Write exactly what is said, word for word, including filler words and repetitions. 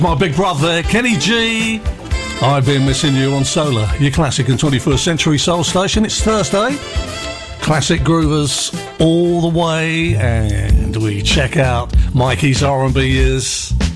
My big brother, Kenny G. I've been missing you on Solar, your classic and twenty-first century soul station. It's Thursday. Classic groovers all the way, and we check out Mikey's R and B is